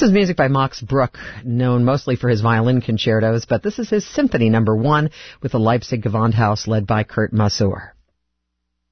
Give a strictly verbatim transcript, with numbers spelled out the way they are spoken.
is music by Max Bruch, known mostly for his violin concertos, but this is his Symphony Number One with the Leipzig Gewandhaus led by Kurt Masur.